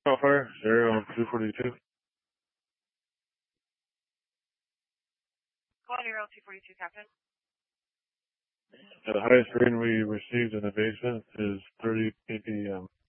Fire, Aerial 242. Call Aerial 242, Captain. The highest rating we received in the basement is 30 ppm.